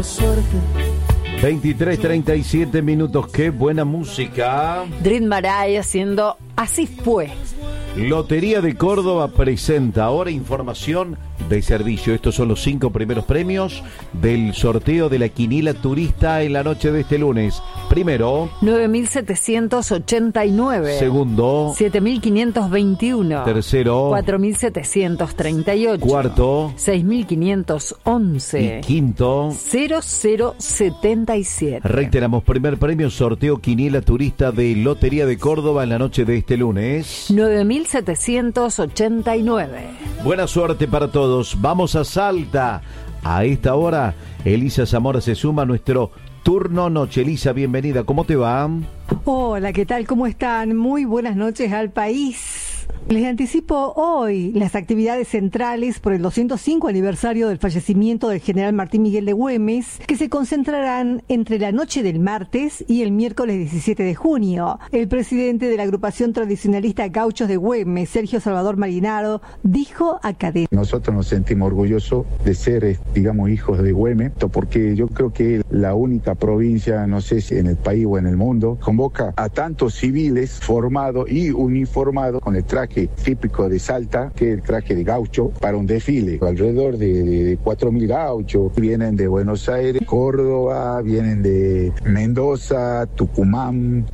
suerte. 23:37 minutos, qué buena música. Dream Maray haciendo Así Fue. Lotería de Córdoba presenta ahora información de servicio. Estos son los 5 primeros premios del sorteo de la quiniela turista en la noche de este lunes. Primero, 9.789. Segundo, 7.521. Tercero, 4.738. Cuarto, 6.511. Y quinto, 0077. Reiteramos, primer premio, sorteo quiniela turista de Lotería de Córdoba en la noche de este lunes. 9.789. Buena suerte para todos. Vamos a Salta. A esta hora, Elisa Zamora se suma a nuestro turno noche. Elisa, bienvenida. ¿Cómo te va? Hola, ¿qué tal? ¿Cómo están? Muy buenas noches al país. Les anticipo hoy las actividades centrales por el 205 aniversario del fallecimiento del general Martín Miguel de Güemes, que se concentrarán entre la noche del martes y el miércoles 17 de junio. El presidente de la agrupación tradicionalista Gauchos de Güemes, Sergio Salvador Marinaro, dijo a Cadena: nosotros nos sentimos orgullosos de ser, digamos, hijos de Güemes, porque yo creo que la única provincia, no sé si en el país o en el mundo, convoca a tantos civiles formados y uniformados con el traje típico de Salta, que es el traje de gaucho, para un desfile. Alrededor de 4.000 gauchos vienen de Buenos Aires, Córdoba, vienen de Mendoza, Tucumán,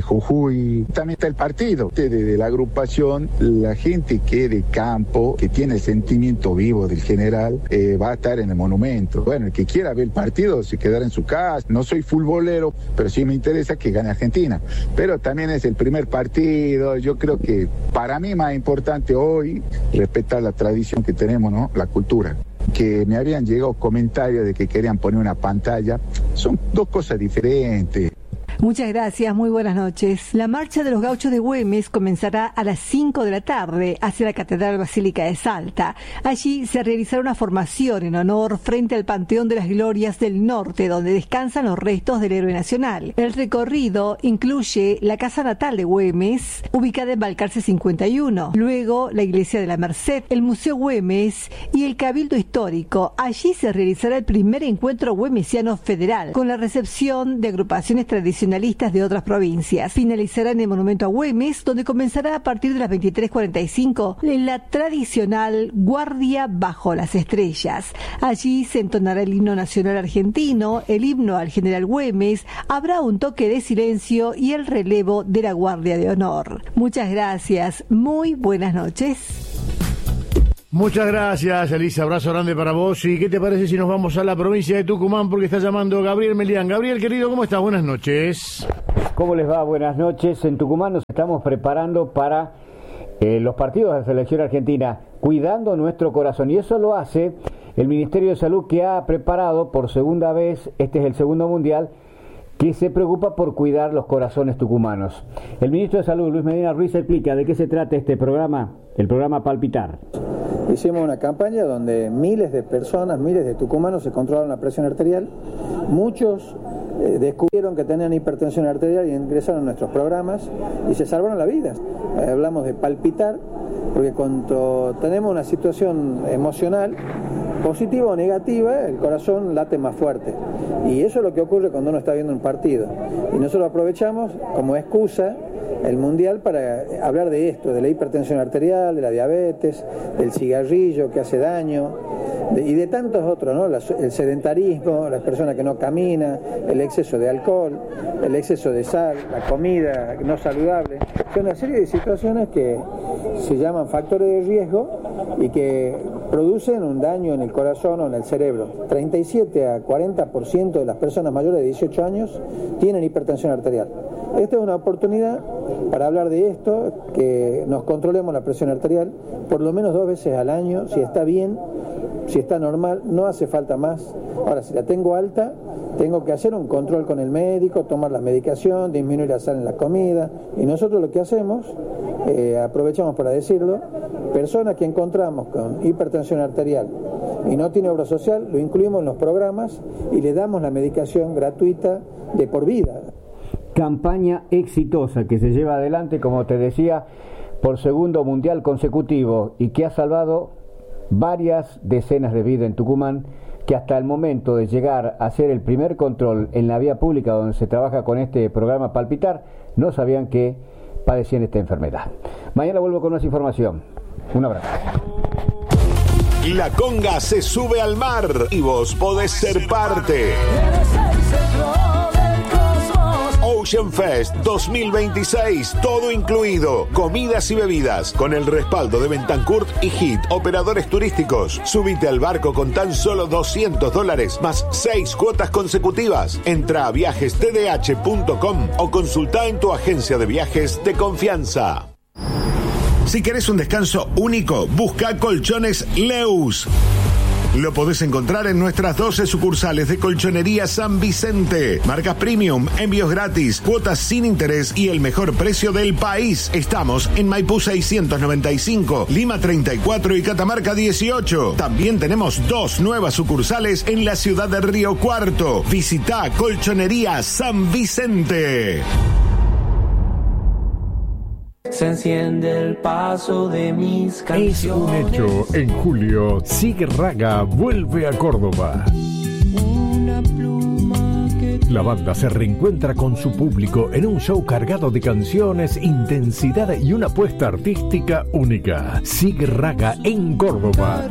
Jujuy. También está el partido de la agrupación. La gente que es de campo, que tiene el sentimiento vivo del general, va a estar en el monumento. Bueno, el que quiera ver el partido se quedará en su casa. No soy futbolero, pero sí me interesa que gane Argentina. Pero también es el primer partido. Yo creo que para mí más importante hoy respetar la tradición que tenemos, ¿no? La cultura. Que me habían llegado comentarios de que querían poner una pantalla. Son dos cosas diferentes. Muchas gracias, muy buenas noches. La marcha de los Gauchos de Güemes comenzará a las 5 de la tarde hacia la Catedral Basílica de Salta. Allí se realizará una formación en honor frente al Panteón de las Glorias del Norte, donde descansan los restos del héroe nacional. El recorrido incluye la casa natal de Güemes, ubicada en Balcarce 51, luego la Iglesia de la Merced, el Museo Güemes y el Cabildo Histórico. Allí se realizará el primer encuentro güemesiano federal, con la recepción de agrupaciones tradicionales de otras provincias. Finalizará en el Monumento a Güemes, donde comenzará a partir de las 23:45 la tradicional Guardia Bajo las Estrellas. Allí se entonará el himno nacional argentino, el himno al general Güemes, habrá un toque de silencio y el relevo de la Guardia de Honor. Muchas gracias, muy buenas noches. Muchas gracias, Elisa, abrazo grande para vos. ¿Y qué te parece si nos vamos a la provincia de Tucumán? Porque está llamando Gabriel Melián. Gabriel, querido, ¿cómo estás? Buenas noches. ¿Cómo les va? Buenas noches. En Tucumán nos estamos preparando para los partidos de la selección argentina, cuidando nuestro corazón. Y eso lo hace el Ministerio de Salud, que ha preparado por segunda vez, este es el segundo mundial, que se preocupa por cuidar los corazones tucumanos. El ministro de Salud, Luis Medina Ruiz, explica de qué se trata este programa, el programa Palpitar. Hicimos una campaña donde miles de personas, miles de tucumanos se controlaron la presión arterial. Muchos descubrieron que tenían hipertensión arterial y ingresaron a nuestros programas y se salvaron la vida. Hablamos de palpitar, porque cuando tenemos una situación emocional, positiva o negativa, el corazón late más fuerte. Y eso es lo que ocurre cuando uno está viendo un partido. Y nosotros aprovechamos como excusa el Mundial para hablar de esto, de la hipertensión arterial, de la diabetes, del cigarrillo que hace daño, y de tantos otros, ¿no? El sedentarismo, las personas que no caminan, el exceso de alcohol, el exceso de sal, la comida no saludable. Son una serie de situaciones que se llaman factores de riesgo y que producen un daño en el corazón o en el cerebro. 37 a 40% de las personas mayores de 18 años tienen hipertensión arterial. Esta es una oportunidad para hablar de esto, que nos controlemos la presión arterial por lo menos 2 veces al año, si está bien, si está normal, no hace falta más. Ahora, si la tengo alta, tengo que hacer un control con el médico, tomar la medicación, disminuir la sal en la comida. Y nosotros lo que hacemos, aprovechamos para decirlo, personas que encontramos con hipertensión arterial y no tiene obra social, lo incluimos en los programas y le damos la medicación gratuita de por vida. Campaña exitosa que se lleva adelante, como te decía, por segundo mundial consecutivo y que ha salvado varias decenas de vidas en Tucumán, que hasta el momento de llegar a hacer el primer control en la vía pública donde se trabaja con este programa Palpitar, no sabían que padecían esta enfermedad. Mañana vuelvo con más información. Un abrazo. La conga se sube al mar y vos podés ser parte. Ocean Fest 2026, todo incluido, comidas y bebidas, con el respaldo de Bentancourt y HIT, operadores turísticos. Subite al barco con tan solo $200 más 6 cuotas consecutivas. Entra a viajestdh.com o consulta en tu agencia de viajes de confianza. Si querés un descanso único, busca Colchones Leus. Lo podés encontrar en nuestras 12 sucursales de Colchonería San Vicente. Marcas premium, envíos gratis, cuotas sin interés y el mejor precio del país. Estamos en Maipú 695, Lima 34 y Catamarca 18. También tenemos 2 nuevas sucursales en la ciudad de Río Cuarto. Visita Colchonería San Vicente. Se enciende el paso de mis canciones. Es un hecho, en julio, Sig Raga vuelve a Córdoba. La banda se reencuentra con su público en un show cargado de canciones, intensidad y una apuesta artística única. Sig Raga en Córdoba.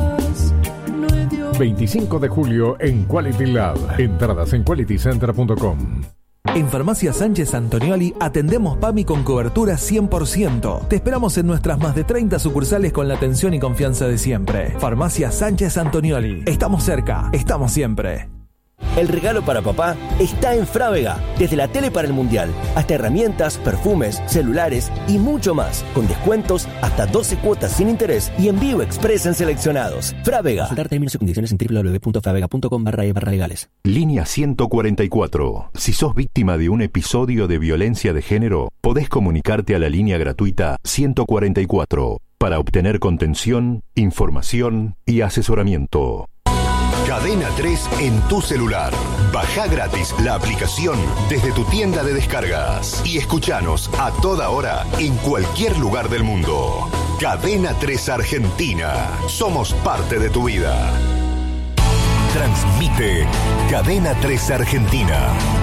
25 de julio en Quality Lab. Entradas en qualitycenter.com. En Farmacia Sánchez Antonioli atendemos PAMI con cobertura 100%. Te esperamos en nuestras más de 30 sucursales con la atención y confianza de siempre. Farmacia Sánchez Antonioli. Estamos cerca, estamos siempre. El regalo para papá está en Frávega. Desde la tele para el mundial hasta herramientas, perfumes, celulares y mucho más. Con descuentos hasta 12 cuotas sin interés y envío express en seleccionados. Frávega. Consultar términos y condiciones en www.fravega.com/legales. Línea 144. Si sos víctima de un episodio de violencia de género, podés comunicarte a la línea gratuita 144 para obtener contención, información y asesoramiento. Cadena 3 en tu celular. Bajá gratis la aplicación desde tu tienda de descargas y escuchanos a toda hora en cualquier lugar del mundo. Cadena 3 Argentina. Somos parte de tu vida. Transmite Cadena 3 Argentina.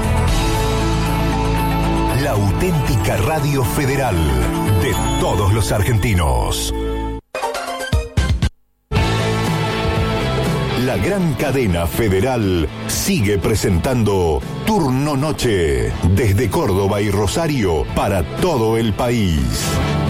La auténtica radio federal de todos los argentinos. La gran cadena federal sigue presentando Turno Noche desde Córdoba y Rosario para todo el país.